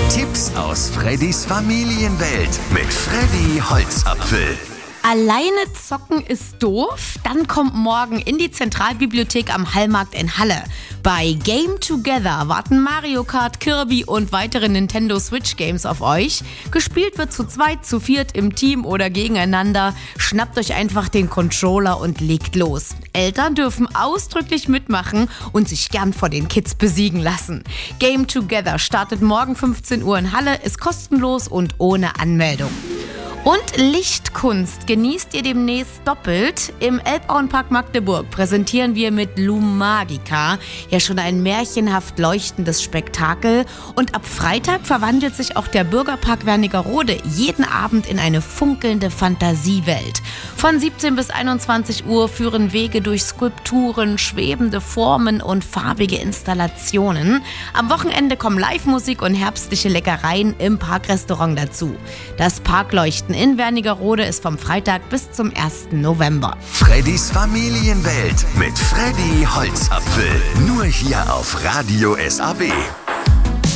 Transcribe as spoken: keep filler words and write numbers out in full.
Tipps aus Freddys Familienwelt mit Freddy Holzapfel. Alleine zocken ist doof? Dann kommt morgen in die Zentralbibliothek am Hallmarkt in Halle. Bei Game Together warten Mario Kart, Kirby und weitere Nintendo Switch Games auf euch. Gespielt wird zu zweit, zu viert, im Team oder gegeneinander. Schnappt euch einfach den Controller und legt los. Eltern dürfen ausdrücklich mitmachen und sich gern vor den Kids besiegen lassen. Game Together startet morgen fünfzehn Uhr in Halle, ist kostenlos und ohne Anmeldung. Und Lichtkunst genießt ihr demnächst doppelt. Im Elbauenpark Magdeburg präsentieren wir mit Lumagica ja schon ein märchenhaft leuchtendes Spektakel. Und ab Freitag verwandelt sich auch der Bürgerpark Wernigerode jeden Abend in eine funkelnde Fantasiewelt. Von siebzehn bis einundzwanzig Uhr führen Wege durch Skulpturen, schwebende Formen und farbige Installationen. Am Wochenende kommen Live-Musik und herbstliche Leckereien im Parkrestaurant dazu. Das Parkleuchten in Wernigerode ist vom Freitag bis zum ersten November. Freddys Familienwelt mit Freddy Holzapfel. Nur hier auf Radio S A B.